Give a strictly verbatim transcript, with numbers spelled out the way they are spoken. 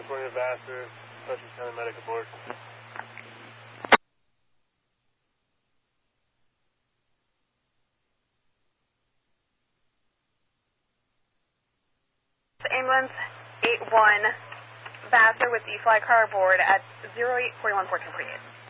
transporting to Vassar, Dutchess County Medical Board. Ambulance eight one, Vassar with the fly car board at zero eight four one fourteen forty-eight.